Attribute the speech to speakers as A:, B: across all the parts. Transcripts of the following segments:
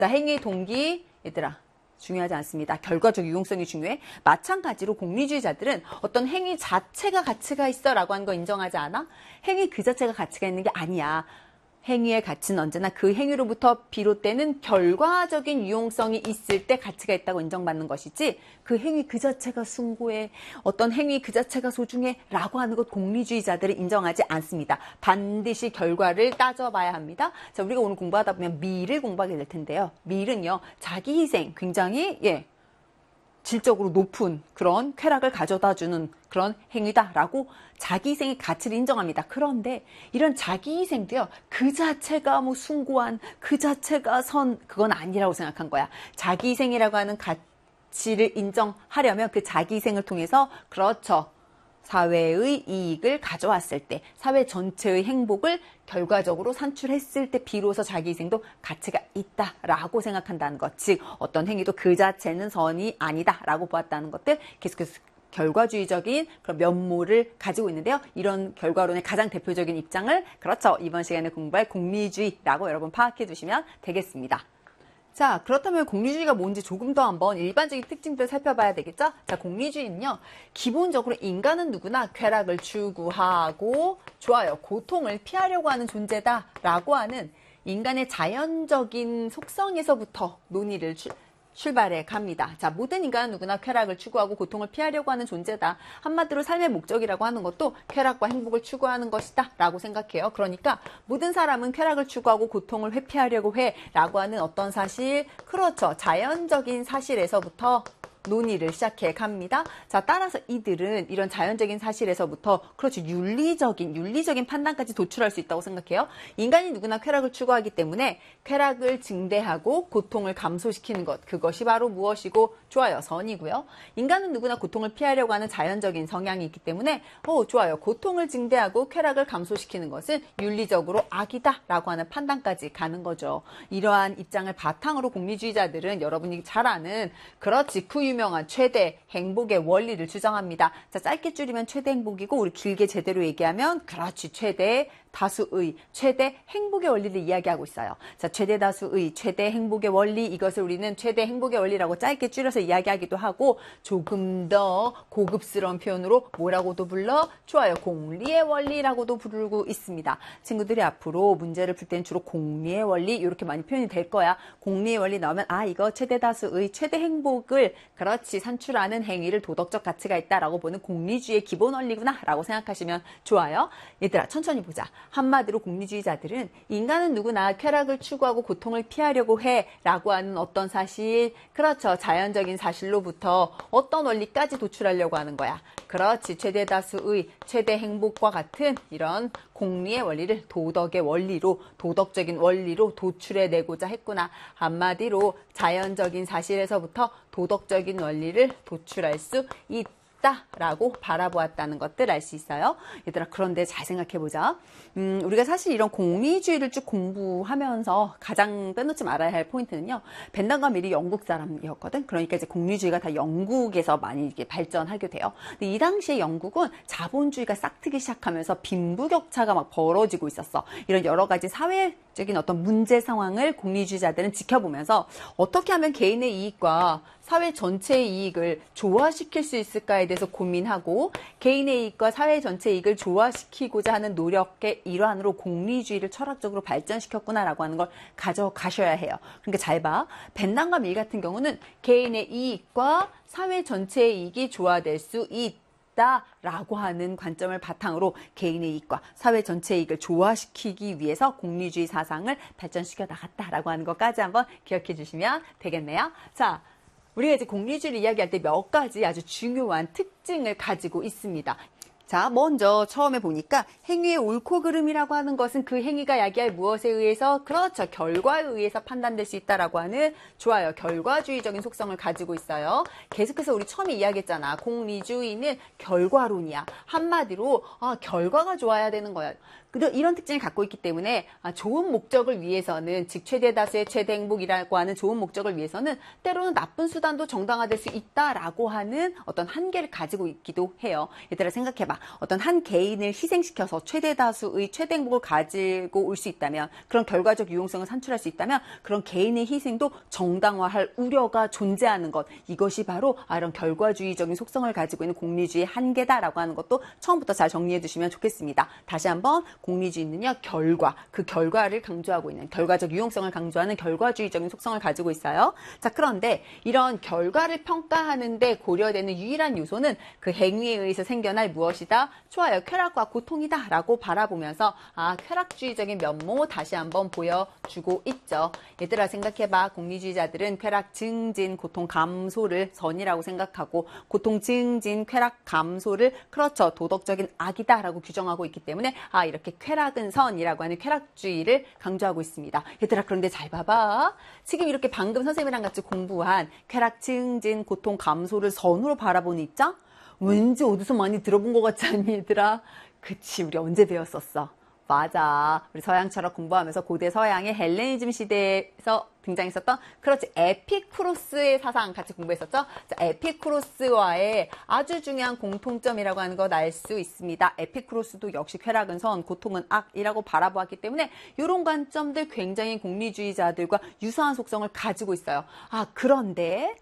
A: 행위의 동기, 얘들아, 중요하지 않습니다. 결과적 유용성이 중요해. 마찬가지로 공리주의자들은 어떤 행위 자체가 가치가 있어 라고 하는 거 인정하지 않아? 행위 그 자체가 가치가 있는 게 아니야. 행위의 가치는 언제나 그 행위로부터 비롯되는 결과적인 유용성이 있을 때 가치가 있다고 인정받는 것이지, 그 행위 그 자체가 숭고해, 어떤 행위 그 자체가 소중해 라고 하는 것 공리주의자들은 인정하지 않습니다. 반드시 결과를 따져봐야 합니다. 자, 우리가 오늘 공부하다 보면 미를 공부하게 될 텐데요. 미는요, 자기 희생, 굉장히 질적으로 높은 그런 쾌락을 가져다주는 그런 행위다라고 자기 희생의 가치를 인정합니다. 그런데 이런 자기 희생도요, 그 자체가 뭐 숭고한, 그 자체가 그건 아니라고 생각한 거야. 자기 희생이라고 하는 가치를 인정하려면 그 자기 희생을 통해서, 그렇죠, 사회의 이익을 가져왔을 때, 사회 전체의 행복을 결과적으로 산출했을 때 비로소 자기희생도 가치가 있다라고 생각한다는 것. 즉 어떤 행위도 그 자체는 선이 아니다라고 보았다는 것들, 계속해서 결과주의적인 그런 면모를 가지고 있는데요. 이런 결과론의 가장 대표적인 입장을, 그렇죠, 이번 시간에 공부할 공리주의라고 여러분 파악해 두시면 되겠습니다. 자, 그렇다면 공리주의가 뭔지 조금 더 한번 일반적인 특징들 살펴봐야 되겠죠? 자, 공리주의는요, 기본적으로 인간은 누구나 쾌락을 추구하고, 좋아요, 고통을 피하려고 하는 존재다라고 하는 인간의 자연적인 속성에서부터 논의를 출발해 갑니다. 자, 모든 인간은 누구나 쾌락을 추구하고 고통을 피하려고 하는 존재다. 한마디로 삶의 목적이라고 하는 것도 쾌락과 행복을 추구하는 것이다 라고 생각해요. 그러니까 모든 사람은 쾌락을 추구하고 고통을 회피하려고 해 라고 하는 어떤 사실, 그렇죠, 자연적인 사실에서부터 논의를 시작해 갑니다. 자, 따라서 이들은 이런 자연적인 사실에서부터, 그렇죠, 윤리적인 판단까지 도출할 수 있다고 생각해요. 인간이 누구나 쾌락을 추구하기 때문에 쾌락을 증대하고 고통을 감소시키는 것, 그것이 바로 무엇이고, 좋아요, 선이고요. 인간은 누구나 고통을 피하려고 하는 자연적인 성향이 있기 때문에 좋아요, 고통을 증대하고 쾌락을 감소시키는 것은 윤리적으로 악이다 라고 하는 판단까지 가는 거죠. 이러한 입장을 바탕으로 공리주의자들은 여러분이 잘 아는, 그렇지, 그 유명한 최대 행복의 원리를 주장합니다. 자, 짧게 줄이면 최대 행복이고, 우리 길게 제대로 얘기하면, 그렇지, 최대 다수의, 최대 행복의 원리를 이야기하고 있어요. 자, 최대 다수의, 최대 행복의 원리, 이것을 우리는 최대 행복의 원리라고 짧게 줄여서 이야기하기도 하고, 조금 더 고급스러운 표현으로 뭐라고도 불러? 좋아요, 공리의 원리라고도 부르고 있습니다. 친구들이 앞으로 문제를 풀 때는 주로 공리의 원리, 이렇게 많이 표현이 될 거야. 공리의 원리 나오면, 이거 최대 다수의 최대 행복을, 그렇지, 산출하는 행위를 도덕적 가치가 있다라고 보는 공리주의의 기본 원리구나 라고 생각하시면 좋아요. 얘들아, 천천히 보자. 한마디로 공리주의자들은 인간은 누구나 쾌락을 추구하고 고통을 피하려고 해 라고 하는 어떤 사실, 그렇죠, 자연적인 사실로부터 어떤 원리까지 도출하려고 하는 거야. 그렇지, 최대 다수의 최대 행복과 같은 이런 공리의 원리를 도덕의 원리로, 도덕적인 원리로 도출해내고자 했구나. 한마디로 자연적인 사실에서부터 도덕적인 원리를 도출할 수 있다라고 바라보았다는 것들 알 수 있어요. 얘들아, 그런데 잘 생각해보자. 우리가 사실 이런 공리주의를 쭉 공부하면서 가장 빼놓지 말아야 할 포인트는요, 벤담과 밀이 영국 사람이었거든. 그러니까 이제 공리주의가 다 영국에서 많이 이렇게 발전하게 돼요. 근데 이 당시에 영국은 자본주의가 싹트기 시작하면서 빈부격차가 막 벌어지고 있었어. 이런 여러 가지 사회적인 어떤 문제 상황을 공리주의자들은 지켜보면서 어떻게 하면 개인의 이익과 사회 전체의 이익을 조화시킬 수 있을까에 대해서 고민하고, 개인의 이익과 사회 전체의 이익을 조화시키고자 하는 노력의 일환으로 공리주의를 철학적으로 발전시켰구나라고 하는 걸 가져가셔야 해요. 그러니까 잘 봐. 벤담과 밀 같은 경우는 개인의 이익과 사회 전체의 이익이 조화될 수 있다라고 하는 관점을 바탕으로 개인의 이익과 사회 전체의 이익을 조화시키기 위해서 공리주의 사상을 발전시켜 나갔다라고 하는 것까지 한번 기억해 주시면 되겠네요. 자, 우리가 이제 공리주의를 이야기할 때 몇 가지 아주 중요한 특징을 가지고 있습니다. 자, 먼저 처음에 보니까 행위의 옳고 그름이라고 하는 것은 그 행위가 야기할 무엇에 의해서, 그렇죠, 결과에 의해서 판단될 수 있다라고 하는, 좋아요, 결과주의적인 속성을 가지고 있어요. 계속해서 우리 처음에 이야기했잖아. 공리주의는 결과론이야. 한마디로 결과가 좋아야 되는 거야. 이런 특징을 갖고 있기 때문에 좋은 목적을 위해서는, 즉 최대 다수의 최대 행복이라고 하는 좋은 목적을 위해서는 때로는 나쁜 수단도 정당화될 수 있다라고 하는 어떤 한계를 가지고 있기도 해요. 얘들아 생각해봐. 어떤 한 개인을 희생시켜서 최대 다수의 최대 행복을 가지고 올 수 있다면, 그런 결과적 유용성을 산출할 수 있다면 그런 개인의 희생도 정당화할 우려가 존재하는 것, 이것이 바로 이런 결과주의적인 속성을 가지고 있는 공리주의의 한계다라고 하는 것도 처음부터 잘 정리해 두시면 좋겠습니다. 다시 한번 공리주의는요, 결과, 그 결과를 강조하고 있는, 결과적 유용성을 강조하는 결과주의적인 속성을 가지고 있어요. 자, 그런데 이런 결과를 평가하는데 고려되는 유일한 요소는 그 행위에 의해서 생겨날 무엇이다? 좋아요. 쾌락과 고통이다 라고 바라보면서 쾌락주의적인 면모 다시 한번 보여주고 있죠. 얘들아 생각해봐. 공리주의자들은 쾌락 증진, 고통 감소를 선이라고 생각하고, 고통 증진, 쾌락 감소를 그렇죠, 도덕적인 악이다 라고 규정하고 있기 때문에 이렇게 쾌락은 선이라고 하는 쾌락주의를 강조하고 있습니다. 얘들아 그런데 잘 봐봐. 지금 이렇게 방금 선생님이랑 같이 공부한 쾌락 증진, 고통 감소를 선으로 바라보는 입장? 왠지 어디서 많이 들어본 것 같지 않니 얘들아? 그치, 우리 언제 배웠었어? 맞아. 우리 서양 철학 공부하면서 고대 서양의 헬레니즘 시대에서 등장했었던, 그렇지, 에피쿠로스의 사상 같이 공부했었죠? 자, 에피쿠로스와의 아주 중요한 공통점이라고 하는 것 알 수 있습니다. 에피쿠로스도 역시 쾌락은 선, 고통은 악이라고 바라보았기 때문에 이런 관점들 굉장히 공리주의자들과 유사한 속성을 가지고 있어요. 그런데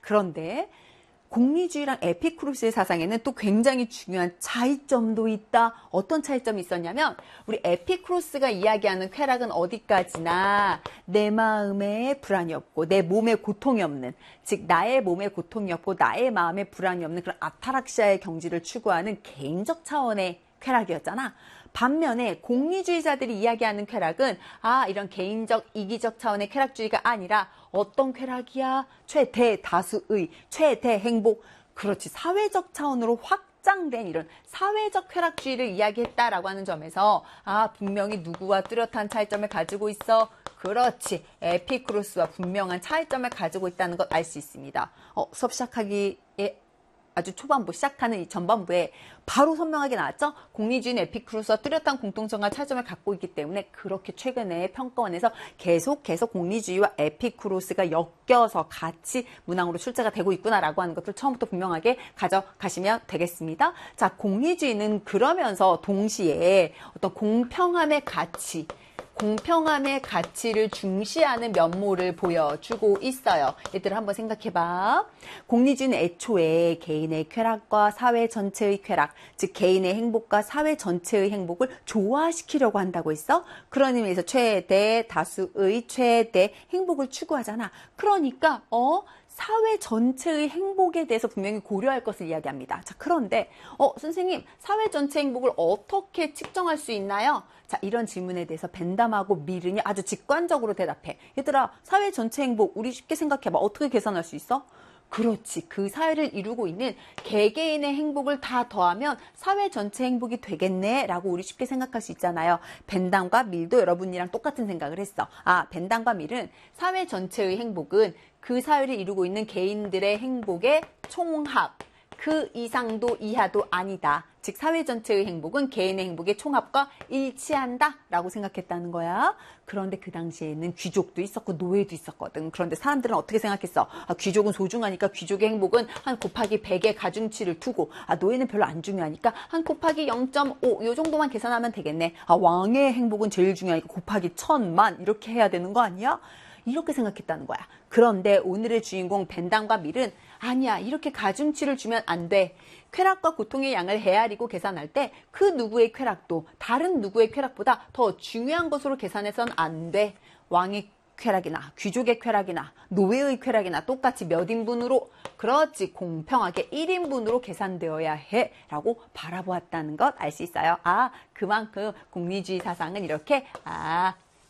A: 공리주의랑 에피쿠로스의 사상에는 또 굉장히 중요한 차이점도 있다. 어떤 차이점이 있었냐면, 우리 에피쿠로스가 이야기하는 쾌락은 어디까지나 내 마음에 불안이 없고 내 몸에 고통이 없는, 즉 나의 몸에 고통이 없고 나의 마음에 불안이 없는 그런 아타락시아의 경지를 추구하는 개인적 차원의 쾌락이었잖아. 반면에 공리주의자들이 이야기하는 쾌락은 이런 개인적 이기적 차원의 쾌락주의가 아니라 어떤 쾌락이야? 최대다수의 최대 행복, 그렇지, 사회적 차원으로 확장된 이런 사회적 쾌락주의를 이야기했다라고 하는 점에서 분명히 누구와 뚜렷한 차이점을 가지고 있어? 그렇지, 에피쿠로스와 분명한 차이점을 가지고 있다는 것 알 수 있습니다. 수업 시작하기에 아주 초반부 시작하는 이 전반부에 바로 선명하게 나왔죠? 공리주의는 에피쿠로스와 뚜렷한 공통점과 차이점을 갖고 있기 때문에 그렇게 최근에 평가원에서 계속 공리주의와 에피쿠로스가 엮여서 같이 문항으로 출제가 되고 있구나라고 하는 것을 처음부터 분명하게 가져가시면 되겠습니다. 자, 공리주의는 그러면서 동시에 어떤 공평함의 가치를 중시하는 면모를 보여주고 있어요. 얘들아 한번 생각해봐. 공리주의는 애초에 개인의 쾌락과 사회 전체의 쾌락, 즉 개인의 행복과 사회 전체의 행복을 조화시키려고 한다고 했어. 그런 의미에서 최대 다수의 최대 행복을 추구하잖아. 그러니까 사회 전체의 행복에 대해서 분명히 고려할 것을 이야기합니다. 자, 그런데 선생님, 사회 전체 행복을 어떻게 측정할 수 있나요? 자, 이런 질문에 대해서 벤담하고 미른이 아주 직관적으로 대답해. 얘들아, 사회 전체 행복 우리 쉽게 생각해봐. 어떻게 계산할 수 있어? 그렇지, 그 사회를 이루고 있는 개개인의 행복을 다 더하면 사회 전체 행복이 되겠네 라고 우리 쉽게 생각할 수 있잖아요. 벤담과 밀도 여러분이랑 똑같은 생각을 했어. 벤담과 밀은 사회 전체의 행복은 그 사회를 이루고 있는 개인들의 행복의 총합, 그 이상도 이하도 아니다. 즉 사회 전체의 행복은 개인의 행복의 총합과 일치한다 라고 생각했다는 거야. 그런데 그 당시에는 귀족도 있었고 노예도 있었거든. 그런데 사람들은 어떻게 생각했어? 귀족은 소중하니까 귀족의 행복은 한 곱하기 100의 가중치를 두고, 노예는 별로 안 중요하니까 한 곱하기 0.5 요 정도만 계산하면 되겠네. 왕의 행복은 제일 중요하니까 곱하기 1000만 이렇게 해야 되는 거 아니야? 이렇게 생각했다는 거야. 그런데 오늘의 주인공 벤담과 밀은 아니야, 이렇게 가중치를 주면 안 돼. 쾌락과 고통의 양을 헤아리고 계산할 때 그 누구의 쾌락도 다른 누구의 쾌락보다 더 중요한 것으로 계산해선 안 돼. 왕의 쾌락이나 귀족의 쾌락이나 노예의 쾌락이나 똑같이 몇 인분으로, 그렇지, 공평하게 1인분으로 계산되어야 해 라고 바라보았다는 것 알 수 있어요. 그만큼 공리주의 사상은 이렇게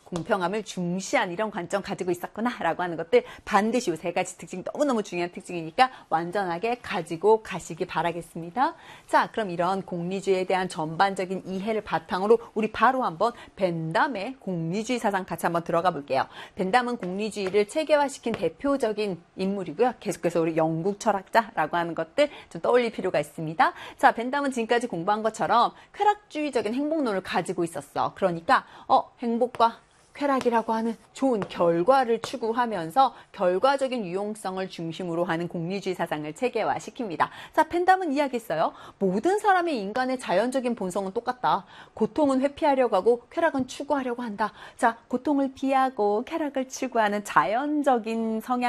A: 공평함을 중시한 이런 관점 가지고 있었구나라고 하는 것들 반드시 이 세 가지 특징 너무너무 중요한 특징이니까 완전하게 가지고 가시기 바라겠습니다. 자, 그럼 이런 공리주의에 대한 전반적인 이해를 바탕으로 우리 바로 한번 벤담의 공리주의 사상 같이 한번 들어가 볼게요. 벤담은 공리주의를 체계화시킨 대표적인 인물이고요. 계속해서 우리 영국 철학자라고 하는 것들 좀 떠올릴 필요가 있습니다. 자, 벤담은 지금까지 공부한 것처럼 쾌락주의적인 행복론을 가지고 있었어. 그러니까 행복과 쾌락이라고 하는 좋은 결과를 추구하면서 결과적인 유용성을 중심으로 하는 공리주의 사상을 체계화시킵니다. 자, 벤담은 이야기했어요. 모든 사람의 인간의 자연적인 본성은 똑같다. 고통은 회피하려고 하고 쾌락은 추구하려고 한다. 자, 고통을 피하고 쾌락을 추구하는 자연적인 성향